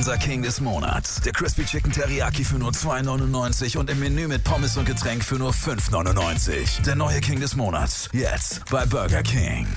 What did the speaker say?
unser King des Monats. Der Crispy Chicken Teriyaki für nur $2,99 und im Menü mit Pommes und Getränk für nur $5,99. Der neue King des Monats. Jetzt bei Burger King.